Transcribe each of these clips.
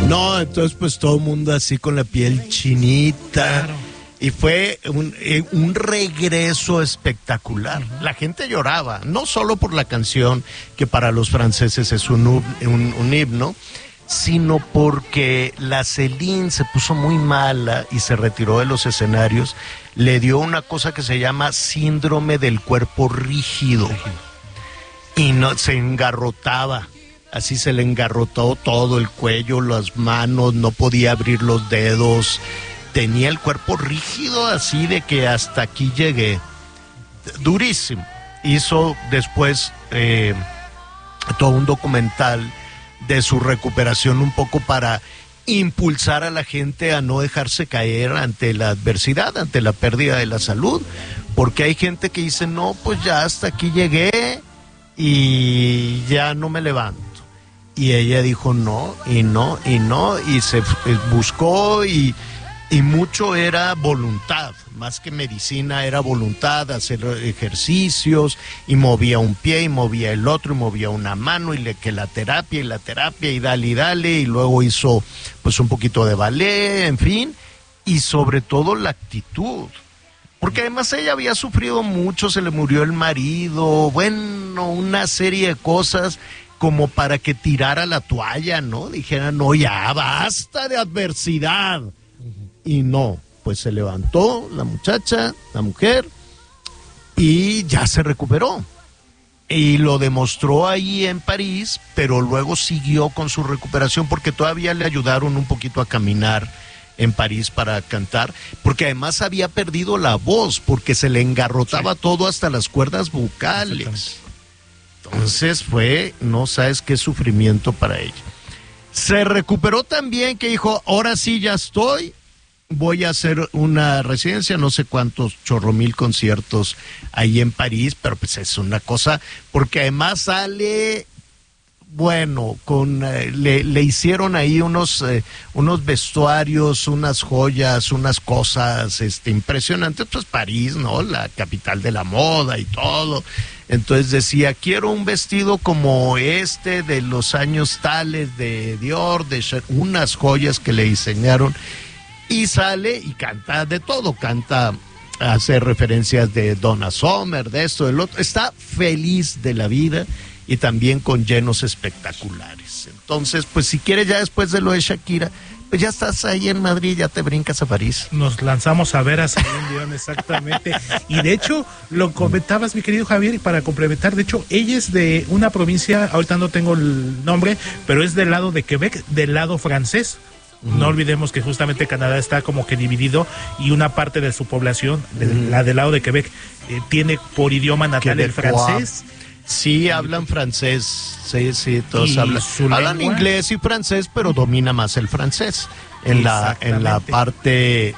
No, entonces pues todo el mundo así con la piel chinita. Claro. Y fue un regreso espectacular. La gente lloraba, no solo por la canción, que para los franceses es un himno, sino porque la Céline se puso muy mala y se retiró de los escenarios. Le dio una cosa que se llama síndrome del cuerpo rígido. Y no se engarrotaba. Así se le engarrotó todo el cuello, las manos, no podía abrir los dedos. Tenía el cuerpo rígido, así de que hasta aquí llegué. Durísimo. Hizo después todo un documental de su recuperación, un poco para impulsar a la gente a no dejarse caer ante la adversidad, ante la pérdida de la salud. Porque hay gente que dice, no, pues ya hasta aquí llegué y ya no me levanto. Y ella dijo no, y no, y no, y se buscó y mucho era voluntad, más que medicina era voluntad, hacer ejercicios, y movía un pie, y movía el otro, y movía una mano, que la terapia, y dale, y luego hizo pues un poquito de ballet, en fin, y sobre todo la actitud. Porque además ella había sufrido mucho, se le murió el marido, bueno, una serie de cosas como para que tirara la toalla, ¿no? Dijera, no, ya basta de adversidad. Y no, pues se levantó la muchacha, la mujer, y ya se recuperó. Y lo demostró ahí en París, pero luego siguió con su recuperación porque todavía le ayudaron un poquito a caminar en París para cantar, porque además había perdido la voz, porque se le engarrotaba todo hasta las cuerdas vocales. Entonces fue, no sabes qué sufrimiento para ella. Se recuperó también, que dijo, ahora sí ya estoy, voy a hacer una residencia, no sé cuántos chorromil conciertos ahí en París, pero pues es una cosa, porque además sale, bueno, le hicieron ahí unos vestuarios, unas joyas, unas cosas impresionantes, pues París, ¿no? La capital de la moda y todo. Entonces decía, quiero un vestido como de los años tales de Dior, unas joyas que le diseñaron, y sale y canta de todo, hace referencias de Donna Summer, de esto, del otro, está feliz de la vida y también con llenos espectaculares. Entonces, pues si quieres ya después de lo de Shakira, pues ya estás ahí en Madrid, ya te brincas a París. Nos lanzamos a ver a Celine Dion, exactamente. Y de hecho, lo comentabas, mi querido Javier, y para complementar, de hecho, ella es de una provincia, ahorita no tengo el nombre, pero es del lado de Quebec, del lado francés. No olvidemos que justamente Canadá está como que dividido y una parte de su población, la del lado de Quebec, tiene por idioma natal el francés. Sí, hablan francés, sí, todos hablan inglés y francés, pero domina más el francés en la parte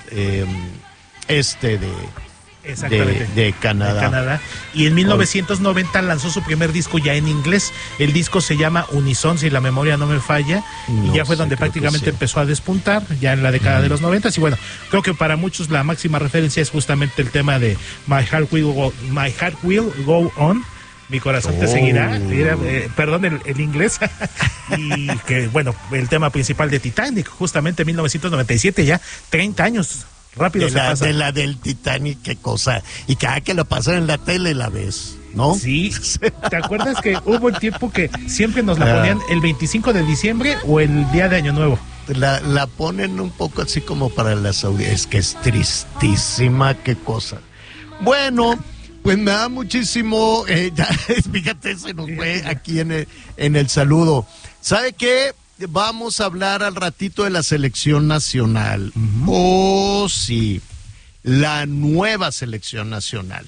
de Canadá. Y en 1990 lanzó su primer disco ya en inglés. El disco se llama Unison, si la memoria no me falla, y ya fue donde prácticamente empezó a despuntar, ya en la década de los 90. Y bueno, creo que para muchos la máxima referencia es justamente el tema de My Heart Will Go On. Mi corazón te seguirá, perdón el inglés, y que bueno, el tema principal de Titanic, justamente en 1997, ya 30 años, rápido se pasa. De la del Titanic, qué cosa, y cada que lo pasan en la tele la ves, ¿no? Sí, ¿te acuerdas que hubo un tiempo que siempre nos la ponían el 25 de diciembre o el día de Año Nuevo? La ponen un poco así como para las audiencias, es que es tristísima, qué cosa. Bueno, pues me da muchísimo, ya, fíjate, se nos fue aquí en el saludo. ¿Sabe qué? Vamos a hablar al ratito de la selección nacional. Oh, sí, la nueva selección nacional.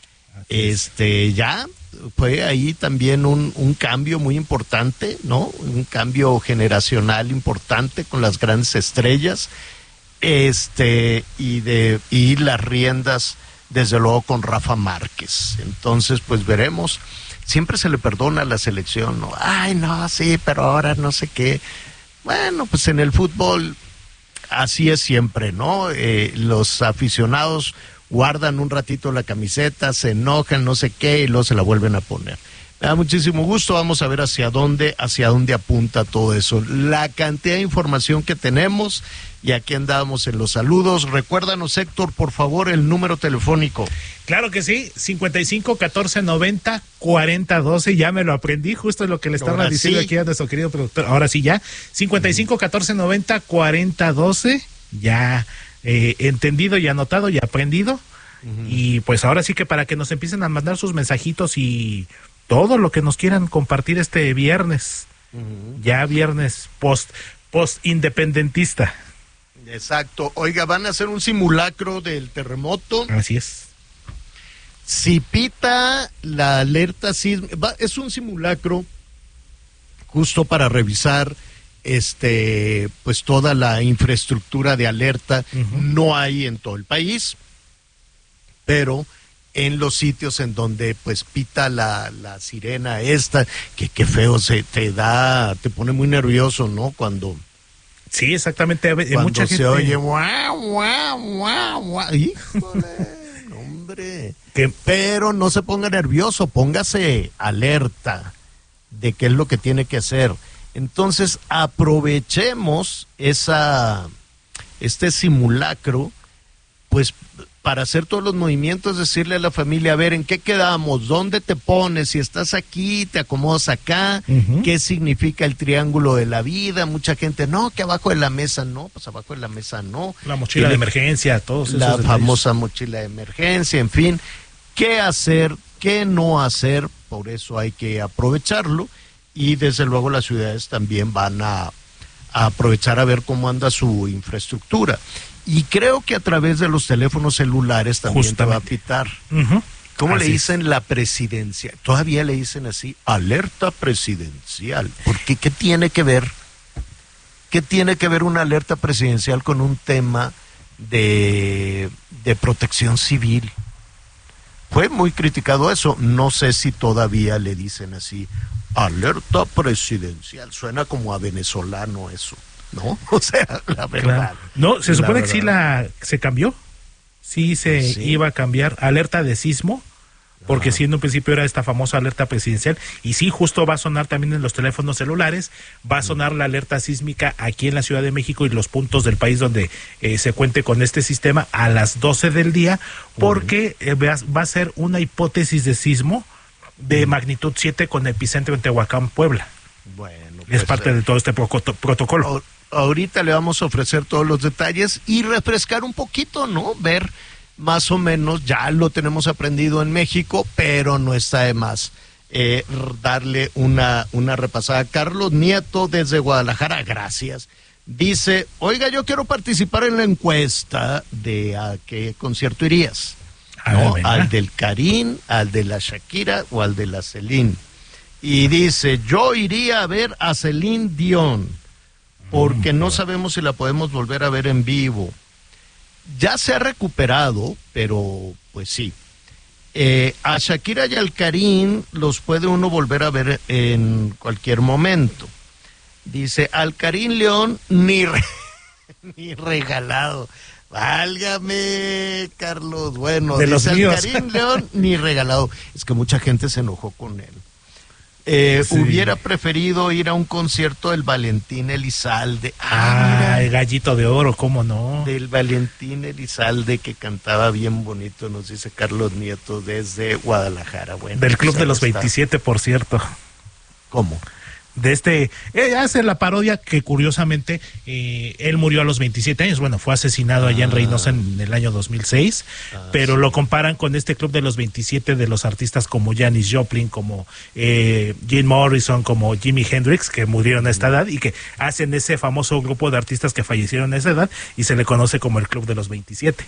Ya fue ahí también un cambio muy importante, ¿no? Un cambio generacional importante con las grandes estrellas, y las riendas, desde luego, con Rafa Márquez. Entonces, pues veremos. Siempre se le perdona a la selección, ¿no? Ay, no, sí, pero ahora no sé qué. Bueno, pues en el fútbol así es siempre, ¿no? Los aficionados guardan un ratito la camiseta, se enojan, no sé qué, y luego se la vuelven a poner. Me da muchísimo gusto, vamos a ver hacia dónde apunta todo eso. La cantidad de información que tenemos, y aquí andamos en los saludos. Recuérdanos, Héctor, por favor, el número telefónico. Claro que sí, 55 14 90 40 12, ya me lo aprendí, justo es lo que le estaba diciendo aquí a nuestro querido productor. Ahora sí ya, 55 14 90 40 12, ya entendido y anotado y aprendido. Y pues ahora sí que para que nos empiecen a mandar sus mensajitos y todo lo que nos quieran compartir este viernes, ya viernes post independentista. Exacto. Oiga, van a hacer un simulacro del terremoto. Así es. Si pita la alerta sísmica, es un simulacro justo para revisar pues toda la infraestructura de alerta. No hay en todo el país, pero en los sitios en donde pues pita la sirena que feo te pone muy nervioso, ¿no? Cuando sí, exactamente, mucha gente se oye guau, guau, guau, guau. Híjole, hombre. Pero no se ponga nervioso, póngase alerta de qué es lo que tiene que hacer. Entonces, aprovechemos este simulacro, pues, para hacer todos los movimientos, decirle a la familia, a ver, ¿en qué quedamos? ¿Dónde te pones? Si estás aquí, te acomodas acá. ¿Qué significa el triángulo de la vida? Mucha gente, no, que abajo de la mesa no, pues abajo de la mesa no. La mochila de emergencia, todos esos la famosa mochila de emergencia, en fin. ¿Qué hacer? ¿Qué no hacer? Por eso hay que aprovecharlo. Y desde luego las ciudades también van a aprovechar a ver cómo anda su infraestructura. Y creo que a través de los teléfonos celulares también te va a pitar. ¿Cómo así le dicen la presidencia? Todavía le dicen así, alerta presidencial. Porque ¿qué tiene que ver? ¿Qué tiene que ver una alerta presidencial con un tema de protección civil? Fue muy criticado eso. No sé si todavía le dicen así, alerta presidencial. Suena como a venezolano eso, ¿no? O sea, la verdad. Claro. No, se supone que sí se cambió. Sí iba a cambiar. Alerta de sismo, porque sí en un principio era esta famosa alerta presidencial. Y sí, justo va a sonar también en los teléfonos celulares. Va a sonar la alerta sísmica aquí en la Ciudad de México y los puntos del país donde se cuente con este sistema a las 12 del día, porque va a ser una hipótesis de sismo de magnitud 7 con epicentro en Tehuacán, Puebla. Bueno, pues, es parte de todo este protocolo. Ahorita le vamos a ofrecer todos los detalles y refrescar un poquito, ¿no? Ver más o menos, ya lo tenemos aprendido en México, pero no está de más darle una repasada. Carlos Nieto desde Guadalajara, gracias. Dice, oiga, yo quiero participar en la encuesta de a qué concierto irías. ¿No? Al del Karim, al de la Shakira o al de la Celine. Y dice, yo iría a ver a Celine Dion, porque no sabemos si la podemos volver a ver en vivo. Ya se ha recuperado, pero pues sí. A Shakira y al Karim los puede uno volver a ver en cualquier momento. Dice, al Karim León ni regalado. Válgame, Carlos. Bueno, de los míos. Al Karim León ni regalado. Es que mucha gente se enojó con él. Sí. Hubiera preferido ir a un concierto del Valentín Elizalde. El Gallito de Oro, ¿cómo no? Del Valentín Elizalde, que cantaba bien bonito, nos dice Carlos Nieto desde Guadalajara. Bueno, del Club de los 27, por cierto. ¿Cómo? De hace la parodia que curiosamente él murió a los 27 años, bueno, fue asesinado allá en Reynosa en el año 2006, pero sí lo comparan con este club de los 27 de los artistas como Janis Joplin, como Jim Morrison, como Jimi Hendrix, que murieron a esta edad y que hacen ese famoso grupo de artistas que fallecieron a esa edad y se le conoce como el Club de los 27.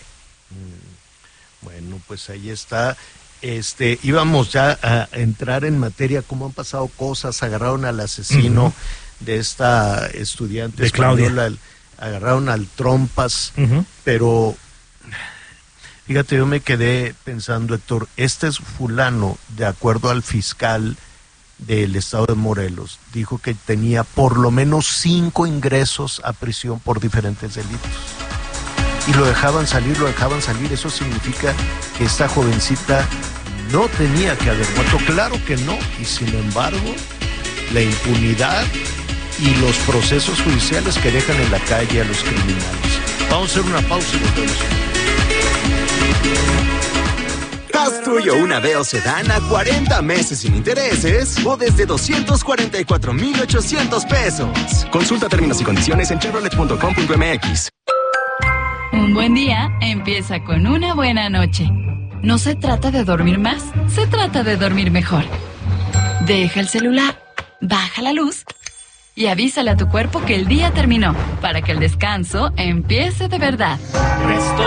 Bueno, pues ahí está. Íbamos ya a entrar en materia, cómo han pasado cosas. Agarraron al asesino de esta estudiante de española, agarraron al Trompas, pero fíjate, yo me quedé pensando, Héctor, este es fulano, de acuerdo al fiscal del estado de Morelos, dijo que tenía por lo menos 5 ingresos a prisión por diferentes delitos. Y lo dejaban salir, eso significa que esta jovencita no tenía que haber muerto, claro que no, y sin embargo, la impunidad y los procesos judiciales que dejan en la calle a los criminales. Vamos a hacer una pausa y volvemos. Haz tuyo una Veo Sedán a 40 meses sin intereses o desde 244,800 pesos. Consulta términos y condiciones en chevrolet.com.mx. Un buen día empieza con una buena noche. No se trata de dormir más, se trata de dormir mejor. Deja el celular, baja la luz y avísale a tu cuerpo que el día terminó para que el descanso empiece de verdad.